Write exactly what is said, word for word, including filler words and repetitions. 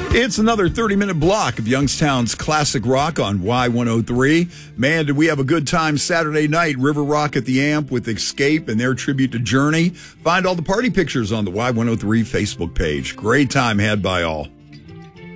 It's another thirty-minute block of Youngstown's classic rock on Y one oh three. Man, did we have a good time Saturday night. River Rock at the Amp with Escape and their tribute to Journey. Find all the party pictures on the Y one oh three Facebook page. Great time had by all.